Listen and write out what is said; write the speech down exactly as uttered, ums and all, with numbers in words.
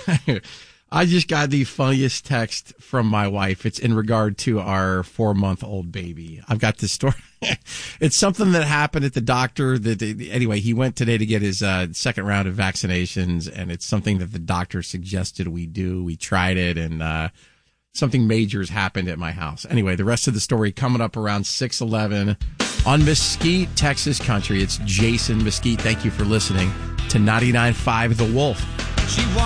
I just got the funniest text from my wife. It's in regard to our four-month-old baby. I've got this story. It's something that happened at the doctor. That anyway, he went today to get his uh, second round of vaccinations, and it's something that the doctor suggested we do. We tried it, and uh, something major has happened at my house. Anyway, the rest of the story coming up around six eleven on Mesquite, Texas Country. It's Jason Mesquite. Thank you for listening to ninety-nine point five The Wolf. She